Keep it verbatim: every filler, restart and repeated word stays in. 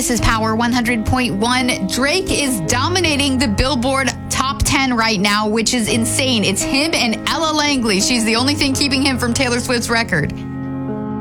This is Power one hundred point one. Drake is dominating the Billboard top ten right now, which is insane. It's him and Ella Langley. She's the only thing keeping him from Taylor Swift's record.